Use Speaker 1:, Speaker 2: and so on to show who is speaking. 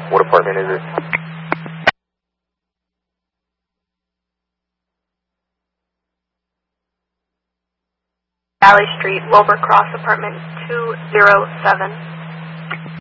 Speaker 1: What apartment is it?
Speaker 2: Valley Street, Wilbur Cross, apartment 207.